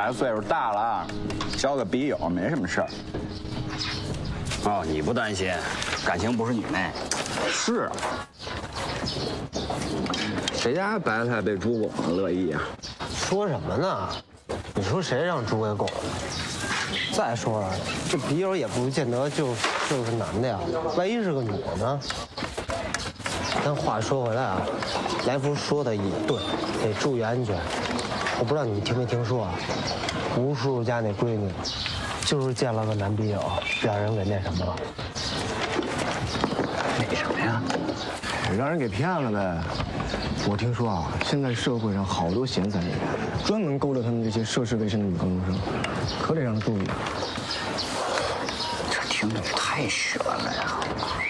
孩子岁数大了，交个笔友没什么事儿。 哦，你不担心，感情不是你妹。 是啊，谁家白菜被猪拱了乐意啊？ 说什么呢？你说谁让猪给拱了？再说了，这笔友也不见得就是男的呀，万一是个女的呢？但话说回来啊，来福说的也对，得注意安全。我不知道你们听没听说啊，吴叔叔家那闺女，就是见了个男笔友，让人给那什么了。 那什么呀？ 让人给骗了呗。我听说啊，现在社会上好多闲散人员，专门勾勒他们这些涉世未深的女高中生，可得让他注意。 这听着也太悬了呀！